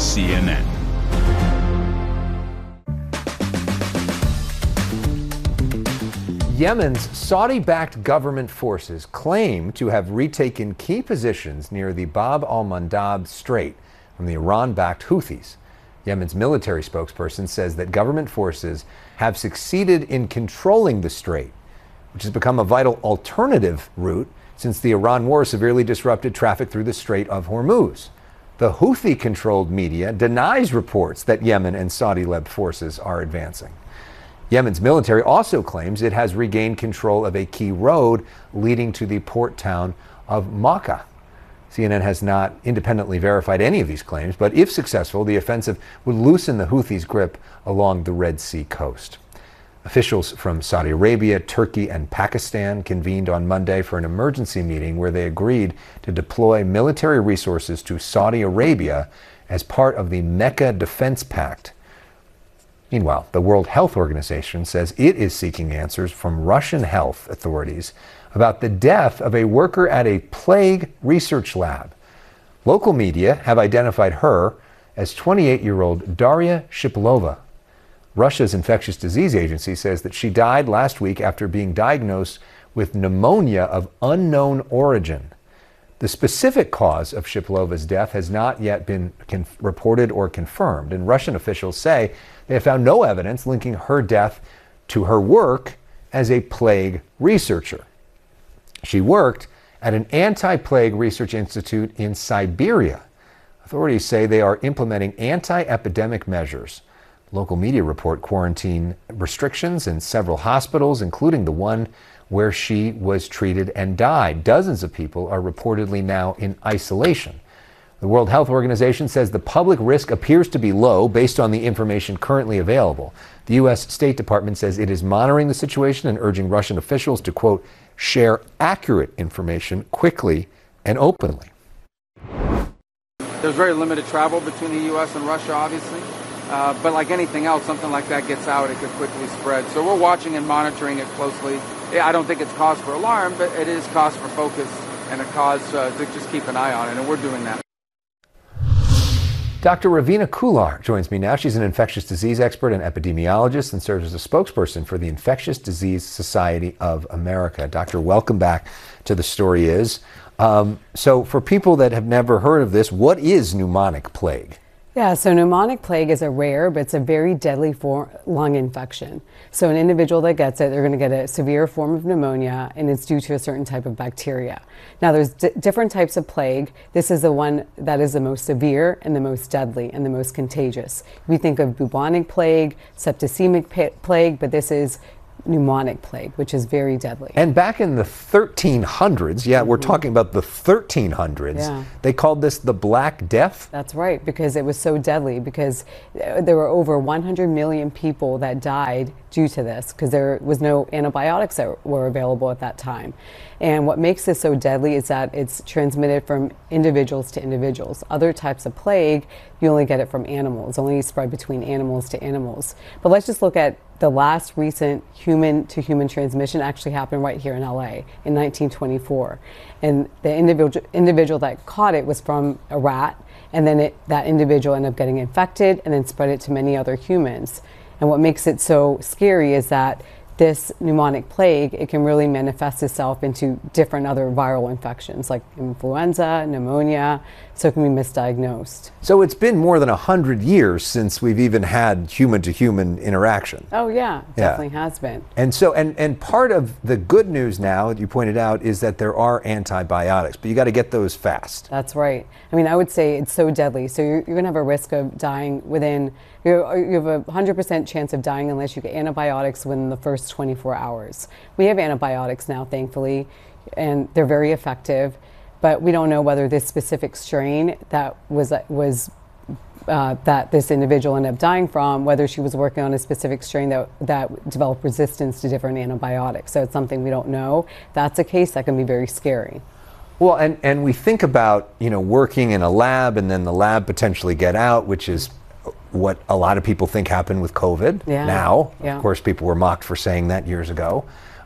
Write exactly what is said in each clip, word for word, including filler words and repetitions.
C N N. Yemen's Saudi-backed government forces claim to have retaken key positions near the Bab al-Mandab Strait from the Iran-backed Houthis. Yemen's military spokesperson says that government forces have succeeded in controlling the strait, which has become a vital alternative route since the Iran war severely disrupted traffic through the Strait of Hormuz. The Houthi-controlled media denies reports that Yemen and Saudi-led forces are advancing. Yemen's military also claims it has regained control of a key road leading to the port town of Makkah. C N N has not independently verified any of these claims, but if successful, the offensive would loosen the Houthis' grip along the Red Sea coast. Officials from Saudi Arabia, Turkey, and Pakistan convened on Monday for an emergency meeting where they agreed to deploy military resources to Saudi Arabia as part of the Mecca Defense Pact. Meanwhile, the World Health Organization says it is seeking answers from Russian health authorities about the death of a worker at a plague research lab. Local media have identified her as twenty-eight-year-old Daria Shipilova. Russia's infectious disease agency says that she died last week after being diagnosed with pneumonia of unknown origin. The specific cause of Shipilova's death has not yet been conf- reported or confirmed, and Russian officials say they have found no evidence linking her death to her work as a plague researcher. She worked at an anti-plague research institute in Siberia. Authorities say they are implementing anti-epidemic measures. Local media report quarantine restrictions in several hospitals, including the one where she was treated and died. Dozens of people are reportedly now in isolation. The World Health Organization says the public risk appears to be low based on the information currently available. The U S State Department says it is monitoring the situation and urging Russian officials to, quote, share accurate information quickly and openly. There's very limited travel between the U S and Russia, obviously. Uh, but like anything else, something like that gets out, it could quickly spread. So we're watching and monitoring it closely. I don't think it's cause for alarm, but it is cause for focus and a cause uh, to just keep an eye on it, and we're doing that. Doctor Ravina Kular joins me now. She's an infectious disease expert and epidemiologist and serves as a spokesperson for the Infectious Disease Society of America. Doctor, welcome back to The Story Is. Um, so for people that have never heard of this, what is pneumonic plague? Yeah, so pneumonic plague is a rare, but it's a very deadly form, lung infection. So an individual that gets it, they're going to get a severe form of pneumonia, and it's due to a certain type of bacteria. Now, there's d- different types of plague. This is the one that is the most severe and the most deadly and the most contagious. We think of bubonic plague, septicemic pa- plague, but this is pneumonic plague, which is very deadly. And back in the thirteen hundreds, yeah, mm-hmm. we're talking about the thirteen hundreds, yeah. They called this the Black Death? That's right, because it was so deadly, because there were over one hundred million people that died due to this, because there was no antibiotics that were available at that time. And what makes this so deadly is that it's transmitted from individuals to individuals. Other types of plague, you only get it from animals, only spread between animals to animals. But let's just look at the last recent human-to-human transmission actually happened right here in L A in nineteen twenty-four. And the individual individual that caught it was from a rat, and then it, that individual ended up getting infected and then spread it to many other humans. And what makes it so scary is that this pneumonic plague, it can really manifest itself into different other viral infections like influenza, pneumonia, so it can be misdiagnosed. So it's been more than one hundred years since we've even had human-to-human interaction. Oh yeah, yeah. Definitely has been. And so, and, and part of the good news now, that you pointed out, is that there are antibiotics, but you got to get those fast. That's right. I mean, I would say it's so deadly, so you're, you're going to have a risk of dying within, you're, you have a one hundred percent chance of dying unless you get antibiotics within the first twenty-four hours. We have antibiotics now, thankfully, and they're very effective, but we don't know whether this specific strain that was was uh, that this individual ended up dying from, whether she was working on a specific strain that that developed resistance to different antibiotics. So it's something we don't know. If that's a case, that can be very scary. Well, and, and we think about, you know, working in a lab and then the lab potentially get out, which is what a lot of people think happened with COVID yeah. now. Yeah. Of course, people were mocked for saying that years ago.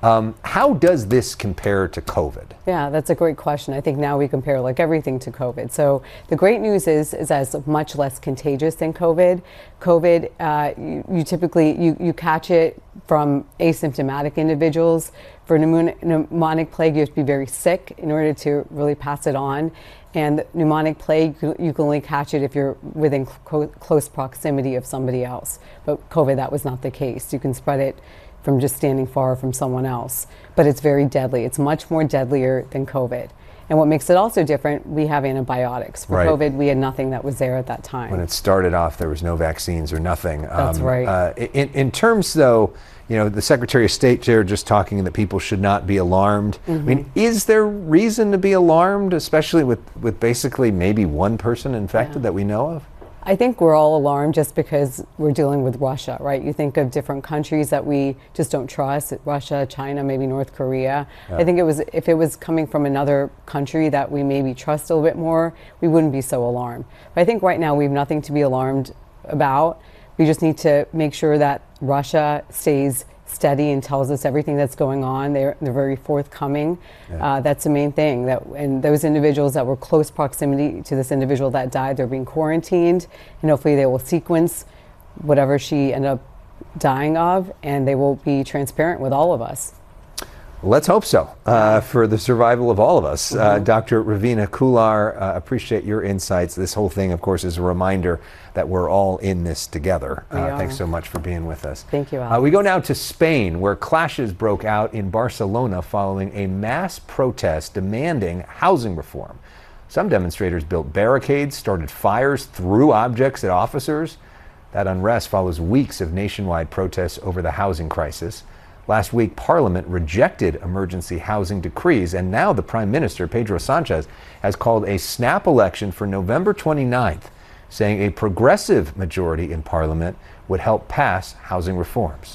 Um, how does this compare to COVID? Yeah, that's a great question. I think now we compare like everything to COVID. So the great news is, is that it's much less contagious than COVID. COVID, uh, you, you typically, you, you catch it from asymptomatic individuals. For pneumonic, pneumonic plague, you have to be very sick in order to really pass it on. And pneumonic plague, you can only catch it if you're within cl- close proximity of somebody else. But COVID, that was not the case. You can spread it from just standing far from someone else. But it's very deadly. It's much more deadlier than COVID. And what makes it also different, we have antibiotics. For right. COVID, we had nothing that was there at that time. When it started off, there was no vaccines or nothing. That's um, right. Uh, in, in terms, though, you know, the Secretary of State there just talking that people should not be alarmed. Mm-hmm. I mean, is there reason to be alarmed, especially with, with basically maybe one person infected yeah. that we know of? I think we're all alarmed just because we're dealing with Russia, right? You think of different countries that we just don't trust, Russia, China, maybe North Korea. Yeah. I think it was if it was coming from another country that we maybe trust a little bit more, we wouldn't be so alarmed. But I think right now we have nothing to be alarmed about. We just need to make sure that Russia stays steady and tells us everything that's going on. They're they're very forthcoming. Yeah. Uh, that's the main thing. That and those individuals that were close proximity to this individual that died, they're being quarantined, and hopefully they will sequence whatever she ended up dying of, and they will be transparent with all of us. Let's hope so, uh, for the survival of all of us. Mm-hmm. Uh, Doctor Ravina Kullar, uh, appreciate your insights. This whole thing, of course, is a reminder that we're all in this together. Uh, thanks so much for being with us. Thank you, Alex. Uh, we go now to Spain, where clashes broke out in Barcelona following a mass protest demanding housing reform. Some demonstrators built barricades, started fires, threw objects at officers. That unrest follows weeks of nationwide protests over the housing crisis. Last week, Parliament rejected emergency housing decrees, and now the Prime Minister, Pedro Sanchez, has called a snap election for November twenty-ninth, saying a progressive majority in Parliament would help pass housing reforms.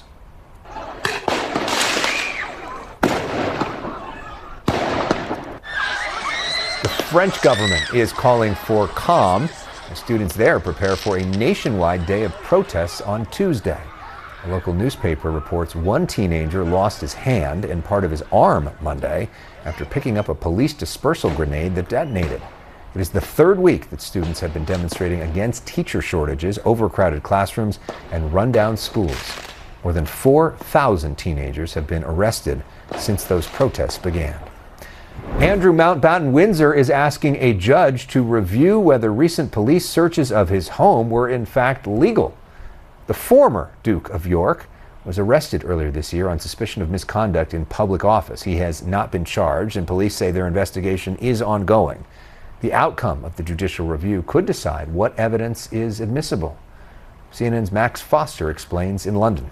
The French government is calling for calm as students there prepare for a nationwide day of protests on Tuesday. A local newspaper reports one teenager lost his hand and part of his arm Monday after picking up a police dispersal grenade that detonated. It is the third week that students have been demonstrating against teacher shortages, overcrowded classrooms, and rundown schools. More than four thousand teenagers have been arrested since those protests began. Andrew Mountbatten Windsor is asking a judge to review whether recent police searches of his home were in fact legal. The former Duke of York was arrested earlier this year on suspicion of misconduct in public office. He has not been charged, and police say their investigation is ongoing. The outcome of the judicial review could decide what evidence is admissible. C N N's Max Foster explains in London.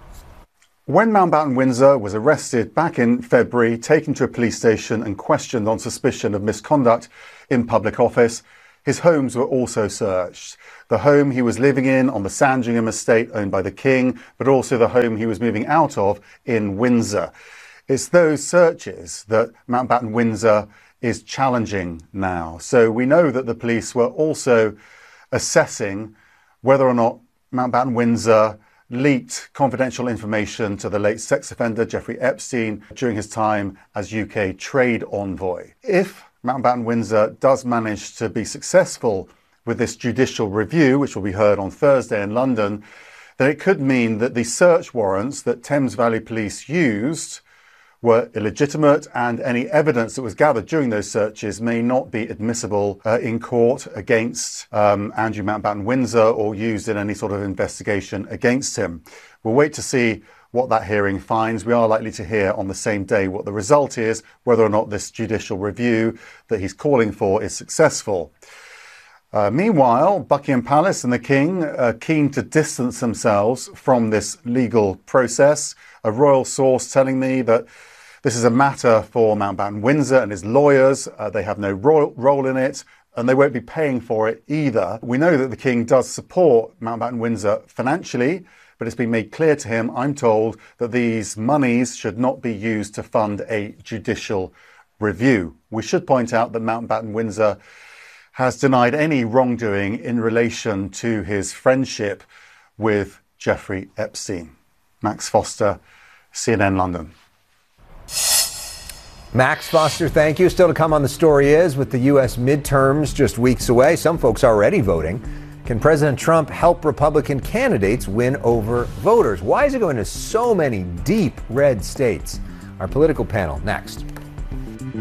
When Mountbatten Windsor was arrested back in February, taken to a police station and questioned on suspicion of misconduct in public office, his homes were also searched. The home he was living in on the Sandringham estate owned by the King, but also the home he was moving out of in Windsor. It's those searches that Mountbatten Windsor is challenging now. So we know that the police were also assessing whether or not Mountbatten Windsor leaked confidential information to the late sex offender Jeffrey Epstein during his time as U K trade envoy. If Mountbatten Windsor does manage to be successful with this judicial review, which will be heard on Thursday in London, then it could mean that the search warrants that Thames Valley Police used were illegitimate, and any evidence that was gathered during those searches may not be admissible uh, in court against um, Andrew Mountbatten Windsor or used in any sort of investigation against him. We'll wait to see what that hearing finds. We are likely to hear on the same day what the result is, whether or not this judicial review that he's calling for is successful. Uh, meanwhile, Buckingham Palace and the King are keen to distance themselves from this legal process. A royal source telling me that this is a matter for Mountbatten Windsor and his lawyers. Uh, they have no ro- role in it, and they won't be paying for it either. We know that the King does support Mountbatten Windsor financially, but it's been made clear to him, I'm told, that these monies should not be used to fund a judicial review. We should point out that Mountbatten Windsor has denied any wrongdoing in relation to his friendship with Jeffrey Epstein. Max Foster, C N N London. Max Foster, thank you. Still to come on The Story Is, with the U S midterms just weeks away, some folks already voting. Can President Trump help Republican candidates win over voters? Why is he going to so many deep red states? Our political panel next.